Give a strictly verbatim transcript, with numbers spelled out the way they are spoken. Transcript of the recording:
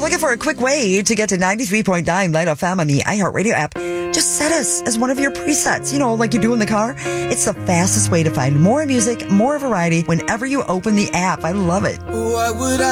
looking for a quick way to get to ninety-three point nine Light F M on the iHeartRadio app, just set us as one of your presets, you know, like you do in the car. It's the fastest way to find more music, more variety whenever you open the app. I love it. What would I